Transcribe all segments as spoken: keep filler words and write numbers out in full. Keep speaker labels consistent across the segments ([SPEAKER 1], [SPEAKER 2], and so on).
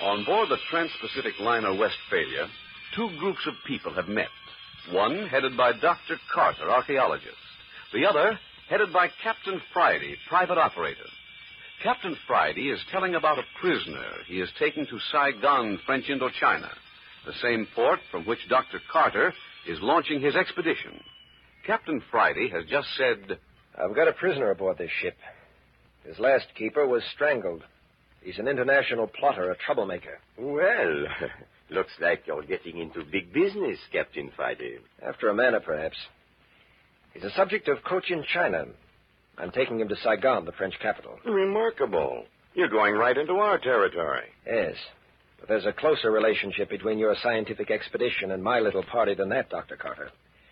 [SPEAKER 1] On board the Trans-Pacific liner Westphalia, two groups of people have met. One headed by Doctor Carter, archaeologist. The other headed by Captain Friday, private operator. Captain Friday is telling about a prisoner he is taking to Saigon, French Indochina, the same port from which Doctor Carter is launching his expedition. Captain Friday has just said,
[SPEAKER 2] I've got a prisoner aboard this ship. His last keeper was strangled. He's an international plotter, a troublemaker.
[SPEAKER 3] Well, looks like you're getting into big business, Captain Friday.
[SPEAKER 2] After a manner, perhaps. He's a subject of Cochin China. I'm taking him to Saigon, the French capital.
[SPEAKER 4] Remarkable. You're going right into our territory.
[SPEAKER 2] Yes. But there's a closer relationship between your scientific expedition and my little party than that, Doctor Carter.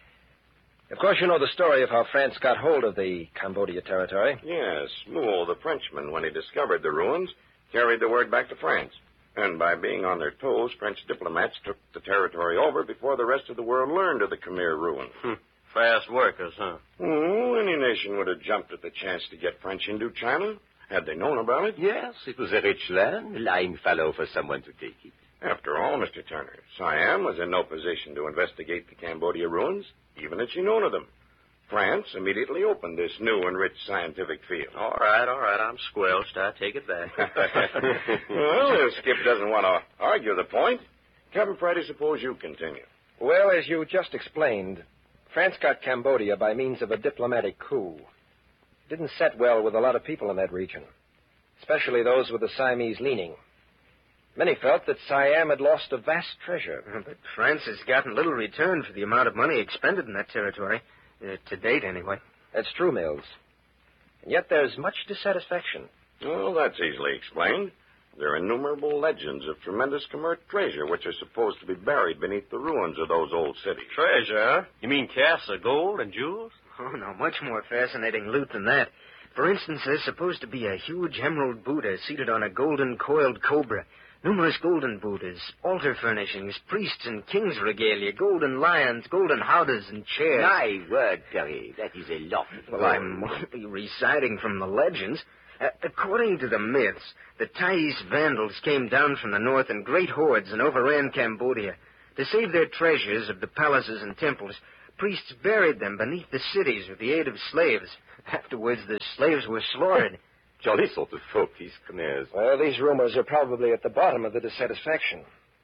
[SPEAKER 2] Of course, you know the story of how France got hold of the Cambodia territory.
[SPEAKER 4] Yes. Muo, the Frenchman, when he discovered the ruins, carried the word back to France. And by being on their toes, French diplomats took the territory over before the rest of the world learned of the Khmer ruins.
[SPEAKER 5] Fast workers, huh?
[SPEAKER 4] Oh, any nation would have jumped at the chance to get French Indochina, had they known about it.
[SPEAKER 3] Yes, it was a rich land, lying fallow for someone to take it.
[SPEAKER 4] After all, Mister Turner, Siam was in no position to investigate the Cambodia ruins, even had she known of them. France immediately opened this new and rich scientific field.
[SPEAKER 5] All right, all right, I'm squelched. I take it back.
[SPEAKER 4] Well, if Skip doesn't want to argue the point, Captain Friday, suppose you continue.
[SPEAKER 2] Well, as you just explained, France got Cambodia by means of a diplomatic coup. It didn't set well with a lot of people in that region, especially those with the Siamese leaning. Many felt that Siam had lost a vast treasure.
[SPEAKER 6] But France has gotten little return for the amount of money expended in that territory, uh, to date anyway.
[SPEAKER 2] That's true, Mills. And yet there's much dissatisfaction.
[SPEAKER 4] Well, that's easily explained. There are innumerable legends of tremendous Khmer treasure which are supposed to be buried beneath the ruins of those old cities.
[SPEAKER 5] Treasure? You mean casts of gold and jewels?
[SPEAKER 6] Oh, no, much more fascinating loot than that. For instance, there's supposed to be a huge emerald Buddha seated on a golden coiled cobra, numerous golden Buddhas, altar furnishings, priests and kings' regalia, golden lions, golden howdahs and chairs.
[SPEAKER 3] My word, Perry, that is a lot.
[SPEAKER 6] Well, I'm only reciting from the legends. Uh, according to the myths, the Thais Vandals came down from the north in great hordes and overran Cambodia. To save their treasures of the palaces and temples, priests buried them beneath the cities with the aid of slaves. Afterwards, the slaves were slaughtered.
[SPEAKER 3] Jolly sort of folk, these Khmers.
[SPEAKER 2] Well, these rumors are probably at the bottom of the dissatisfaction.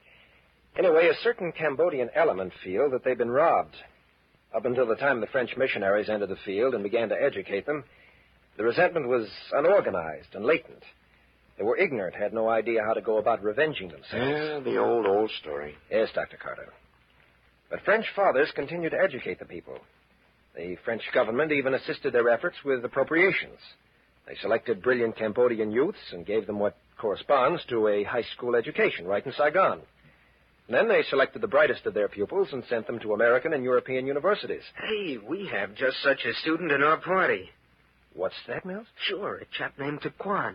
[SPEAKER 2] Anyway, a certain Cambodian element feel that they've been robbed. Up until the time the French missionaries entered the field and began to educate them, the resentment was unorganized and latent. They were ignorant, had no idea how to go about revenging themselves.
[SPEAKER 4] Yeah, the old, old story.
[SPEAKER 2] Yes, Doctor Carter. But French fathers continued to educate the people. The French government even assisted their efforts with appropriations. They selected brilliant Cambodian youths and gave them what corresponds to a high school education right in Saigon. And then they selected the brightest of their pupils and sent them to American and European universities.
[SPEAKER 6] Hey, we have just such a student in our party.
[SPEAKER 2] What's that, Mills?
[SPEAKER 6] Sure, a chap named Taquan.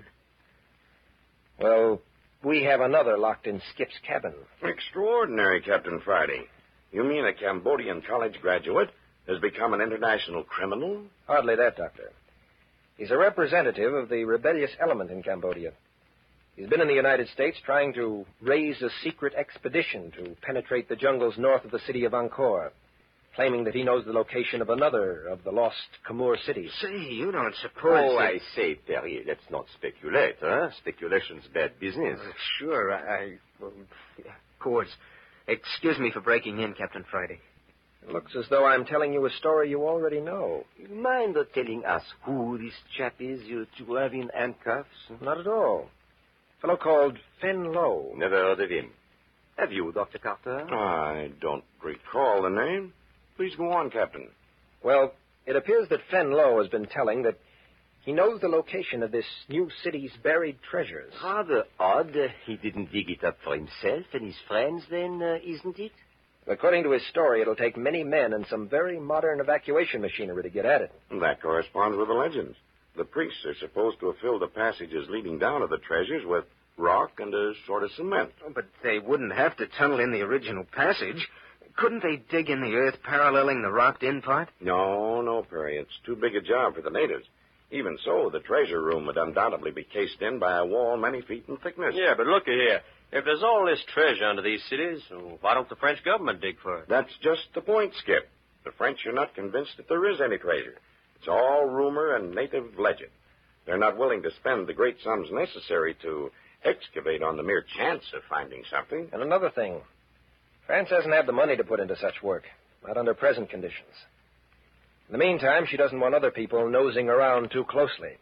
[SPEAKER 2] Well, we have another locked in Skip's cabin.
[SPEAKER 4] Extraordinary, Captain Friday. You mean a Cambodian college graduate has become an international criminal?
[SPEAKER 2] Hardly that, Doctor. He's a representative of the rebellious element in Cambodia. He's been in the United States trying to raise a secret expedition to penetrate the jungles north of the city of Angkor, claiming that he knows the location of another of the lost Khmer cities.
[SPEAKER 6] Say, you don't suppose...
[SPEAKER 3] Oh,
[SPEAKER 6] that...
[SPEAKER 3] I say, Perry, let's not speculate, huh? Speculation's bad business.
[SPEAKER 6] Uh, sure, I... I well, of course. Excuse me for breaking in, Captain Friday.
[SPEAKER 2] It looks as though I'm telling you a story you already know.
[SPEAKER 3] You mind not telling us who this chap is you two have in handcuffs?
[SPEAKER 2] Not at all. A fellow called Fen Lo.
[SPEAKER 3] Never heard of him. Have you, Doctor Carter?
[SPEAKER 4] I don't recall the name. Please go on, Captain.
[SPEAKER 2] Well, it appears that Fen Lo has been telling that he knows the location of this new city's buried treasures.
[SPEAKER 3] Rather odd. He didn't dig it up for himself and his friends, then, uh, isn't it?
[SPEAKER 2] According to his story, it'll take many men and some very modern evacuation machinery to get at it.
[SPEAKER 4] That corresponds with the legends. The priests are supposed to have filled the passages leading down to the treasures with rock and a sort of cement.
[SPEAKER 6] Oh, but they wouldn't have to tunnel in the original passage. Couldn't they dig in the earth paralleling the rocked-in part?
[SPEAKER 4] No, no, Perry. It's too big a job for the natives. Even so, the treasure room would undoubtedly be cased in by a wall many feet in thickness.
[SPEAKER 5] Yeah, but look here. If there's all this treasure under these cities, well, why don't the French government dig for it?
[SPEAKER 4] That's just the point, Skip. The French are not convinced that there is any treasure. It's all rumor and native legend. They're not willing to spend the great sums necessary to excavate on the mere chance of finding something.
[SPEAKER 2] And another thing, France hasn't had the money to put into such work, not under present conditions. In the meantime, she doesn't want other people nosing around too closely.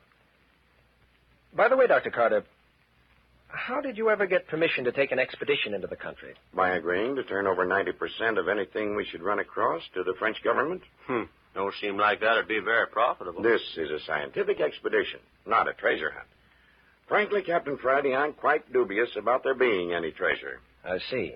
[SPEAKER 2] By the way, Doctor Carter, how did you ever get permission to take an expedition into the country?
[SPEAKER 4] By agreeing to turn over ninety percent of anything we should run across to the French government.
[SPEAKER 5] Hmm. Don't seem like that'd be very profitable.
[SPEAKER 4] This is a scientific expedition, not a treasure hunt. Frankly, Captain Friday, I'm quite dubious about there being any treasure.
[SPEAKER 2] I see.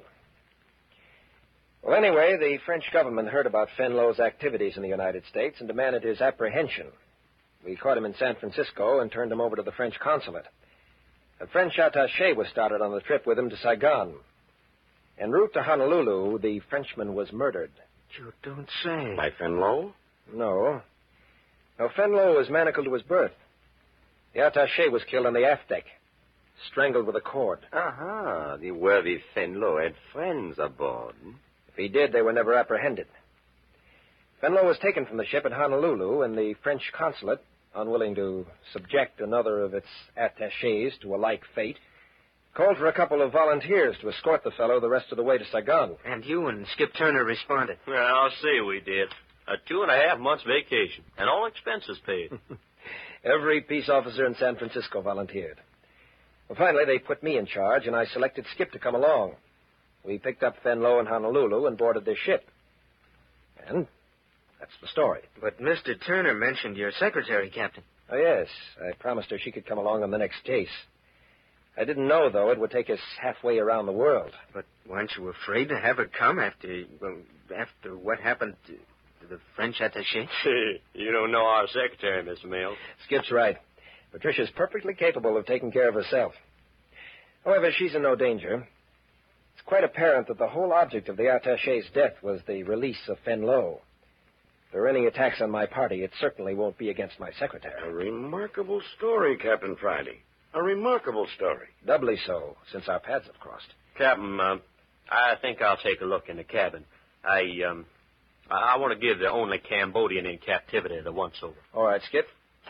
[SPEAKER 2] Well, anyway, the French government heard about Fenlow's activities in the United States and demanded his apprehension. We caught him in San Francisco and turned him over to the French consulate. A French attaché was started on the trip with him to Saigon. En route to Honolulu, the Frenchman was murdered.
[SPEAKER 6] You don't say.
[SPEAKER 4] By Fenlow?
[SPEAKER 2] No. No, Fenlow was manacled to his berth. The attaché was killed on the aft deck, strangled with a cord.
[SPEAKER 3] Aha, the worthy Fenlow had friends aboard.
[SPEAKER 2] If he did, they were never apprehended. Fenlow was taken from the ship at Honolulu, and the French consulate, unwilling to subject another of its attachés to a like fate, called for a couple of volunteers to escort the fellow the rest of the way to Saigon.
[SPEAKER 6] And you and Skip Turner responded.
[SPEAKER 5] Well, I'll say we did. A two and a half months vacation, and all expenses paid.
[SPEAKER 2] Every peace officer in San Francisco volunteered. Well, finally, they put me in charge, and I selected Skip to come along. We picked up Fenlow in Honolulu and boarded their ship. And that's the story.
[SPEAKER 6] But Mister Turner mentioned your secretary, Captain.
[SPEAKER 2] Oh, yes. I promised her she could come along on the next case. I didn't know, though, it would take us halfway around the world.
[SPEAKER 6] But weren't you afraid to have her come after, well, after what happened to, to the French attaché?
[SPEAKER 5] You don't know our secretary, Mister Mills.
[SPEAKER 2] Skip's right. Patricia's perfectly capable of taking care of herself. However, she's in no danger. It's quite apparent that the whole object of the attaché's death was the release of Fenlow. If there are any attacks on my party, it certainly won't be against my secretary.
[SPEAKER 4] A remarkable story, Captain Friday. A remarkable story.
[SPEAKER 2] Doubly so, since our paths have crossed.
[SPEAKER 5] Captain, uh, I think I'll take a look in the cabin. I, um, I, I want to give the only Cambodian in captivity the once-over.
[SPEAKER 2] All right, Skip.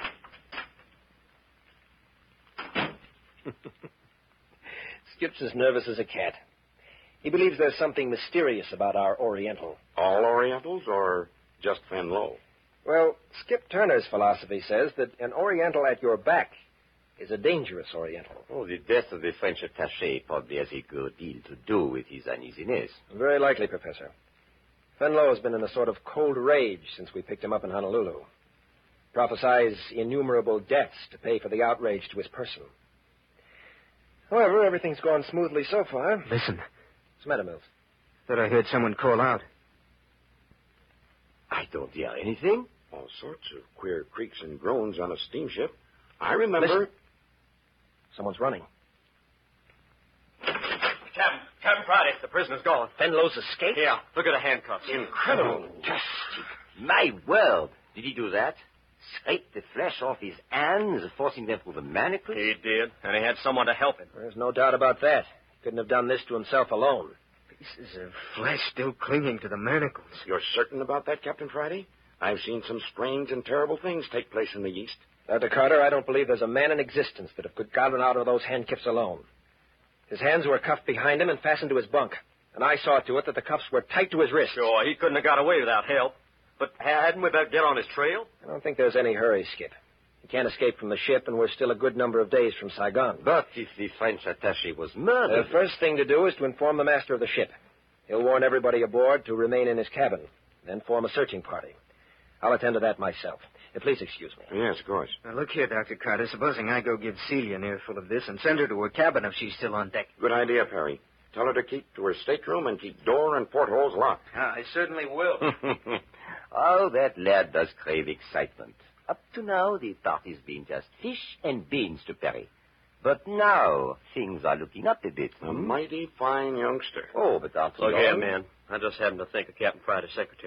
[SPEAKER 2] Skip's as nervous as a cat. He believes there's something mysterious about our Oriental.
[SPEAKER 4] All Orientals or just Fenlow?
[SPEAKER 2] Well, Skip Turner's philosophy says that an Oriental at your back is a dangerous Oriental.
[SPEAKER 3] Oh, the death of the French attaché probably has a good deal to do with his uneasiness.
[SPEAKER 2] Very likely, Professor. Fenlow has been in a sort of cold rage since we picked him up in Honolulu. Prophesies innumerable deaths to pay for the outrage to his person. However, everything's gone smoothly so far.
[SPEAKER 6] Listen.
[SPEAKER 2] What's the matter, Mills?
[SPEAKER 6] Thought I heard someone call out.
[SPEAKER 3] I don't hear anything.
[SPEAKER 4] All sorts of queer creaks and groans on a steamship. I remember...
[SPEAKER 2] Listen. Someone's running.
[SPEAKER 5] Captain, Captain Friday, the prisoner's gone.
[SPEAKER 2] Fenlow's escaped?
[SPEAKER 5] Yeah, look at the handcuffs.
[SPEAKER 4] Incredible.
[SPEAKER 3] Fantastic. My word. Did he do that? Scrape the flesh off his hands, forcing them through the manacles?
[SPEAKER 5] He did, and he had someone to help him.
[SPEAKER 2] There's no doubt about that. He couldn't have done this to himself alone.
[SPEAKER 6] Pieces of flesh still clinging to the manacles.
[SPEAKER 4] You're certain about that, Captain Friday? I've seen some strange and terrible things take place in the East.
[SPEAKER 2] Doctor Carter, I don't believe there's a man in existence that could have gotten out of those handcuffs alone. His hands were cuffed behind him and fastened to his bunk. And I saw to it that the cuffs were tight to his wrists.
[SPEAKER 5] Sure, he couldn't have got away without help. But hadn't we better get on his trail?
[SPEAKER 2] I don't think there's any hurry, Skip. He can't escape from the ship, and we're still a good number of days from Saigon.
[SPEAKER 3] But if the French attaché was murdered...
[SPEAKER 2] The first thing to do is to inform the master of the ship. He'll warn everybody aboard to remain in his cabin, then form a searching party. I'll attend to that myself. Uh, please excuse me.
[SPEAKER 4] Yes, of course.
[SPEAKER 6] Now, look here, Doctor Carter. Supposing I go give Celia an earful of this and send her to her cabin if she's still on deck.
[SPEAKER 4] Good idea, Perry. Tell her to keep to her stateroom and keep door and portholes locked.
[SPEAKER 6] Ah, I certainly will.
[SPEAKER 3] Oh, that lad does crave excitement. Up to now, the party's been just fish and beans to Perry. But now, things are looking up a bit.
[SPEAKER 4] A
[SPEAKER 3] hmm?
[SPEAKER 4] mighty fine youngster.
[SPEAKER 3] Oh, but aren't
[SPEAKER 5] Look
[SPEAKER 3] you
[SPEAKER 5] here,
[SPEAKER 3] all-
[SPEAKER 5] man. I just happened to think of Captain Friday's secretary.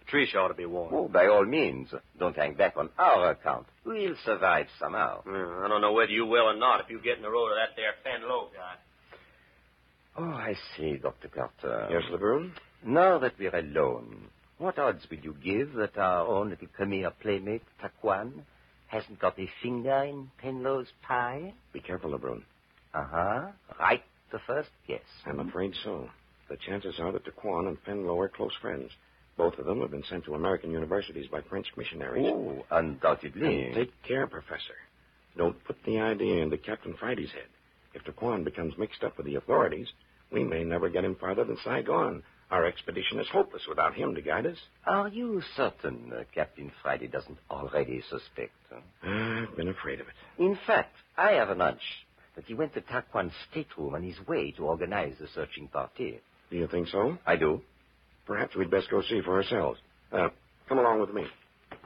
[SPEAKER 5] Patricia ought to be warned.
[SPEAKER 3] Oh, by all means. Don't hang back on our account. We'll survive somehow.
[SPEAKER 5] Yeah, I don't know whether you will or not if you get in the road of that there Fenlow guy.
[SPEAKER 3] Oh, I see, Doctor Carter.
[SPEAKER 4] Yes, LeBrun?
[SPEAKER 3] Now that we're alone, what odds will you give that our own little Khmer playmate, Taquan, hasn't got a finger in Penlow's pie?
[SPEAKER 4] Be careful, LeBrun.
[SPEAKER 3] Uh-huh. Right the first guess.
[SPEAKER 4] I'm afraid so. The chances are that Taquan and Penlow are close friends. Both of them have been sent to American universities by French missionaries.
[SPEAKER 3] Oh, undoubtedly.
[SPEAKER 4] And take care, Professor. Don't put the idea into Captain Friday's head. If Taquan becomes mixed up with the authorities, we may never get him farther than Saigon. Our expedition is hopeless without him to guide us.
[SPEAKER 3] Are you certain uh, Captain Friday doesn't already suspect? Huh?
[SPEAKER 4] I've been afraid of it.
[SPEAKER 3] In fact, I have an hunch that he went to Taquan's stateroom on his way to organize the searching party.
[SPEAKER 4] Do you think so?
[SPEAKER 3] I do.
[SPEAKER 4] Perhaps we'd best go see for ourselves. Uh, come along with me.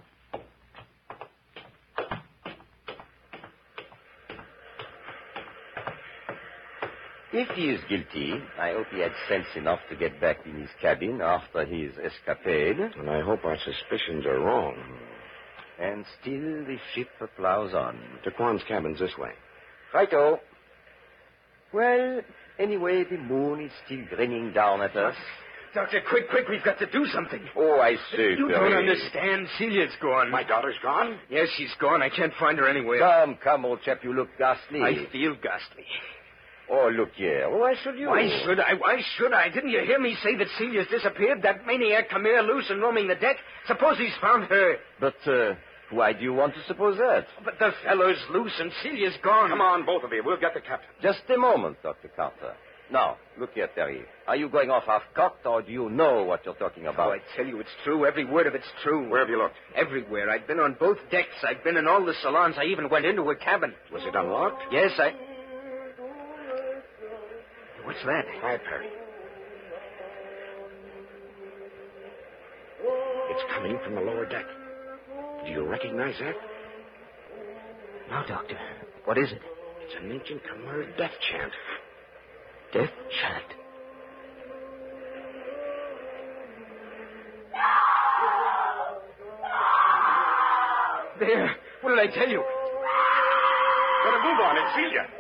[SPEAKER 3] If he is guilty, I hope he had sense enough to get back in his cabin after his escapade.
[SPEAKER 4] And I hope our suspicions are wrong.
[SPEAKER 3] And still the ship plows on.
[SPEAKER 4] Taquan's cabin's this way.
[SPEAKER 3] Righto. Well, anyway, the moon is still grinning down at us.
[SPEAKER 6] Doctor, quick, quick, we've got to do something.
[SPEAKER 3] Oh, I see.
[SPEAKER 6] You don't understand. Celia's gone.
[SPEAKER 4] My daughter's gone?
[SPEAKER 6] Yes, she's gone. I can't find her anywhere.
[SPEAKER 3] Come, come, old chap, you look ghastly.
[SPEAKER 6] I feel ghastly.
[SPEAKER 3] Oh, look here. Why should you?
[SPEAKER 6] Why should I? Why should I? Didn't you hear me say that Celia's disappeared? That maniac Khmer loose and roaming the deck? Suppose he's found her.
[SPEAKER 3] But, uh, why do you want to suppose that?
[SPEAKER 6] But the fellow's loose and Celia's gone.
[SPEAKER 4] Come on, both of you. We'll get the captain.
[SPEAKER 3] Just a moment, Doctor Carter. Now, look here, Terry. Are you going off half-cocked, or do you know what you're talking about?
[SPEAKER 6] Oh, I tell you, it's true. Every word of it's true.
[SPEAKER 4] Where have you looked?
[SPEAKER 6] Everywhere. I've been on both decks. I've been in all the salons. I even went into her cabin.
[SPEAKER 4] Was it unlocked?
[SPEAKER 6] Yes, I... What's that?
[SPEAKER 4] Hi, Perry. It's coming from the lower deck. Do you recognize that?
[SPEAKER 6] No, Doctor. What is it?
[SPEAKER 4] It's an ancient Khmer death chant.
[SPEAKER 6] Death chant. There. What did I tell you?
[SPEAKER 4] Better move on. It's Celia.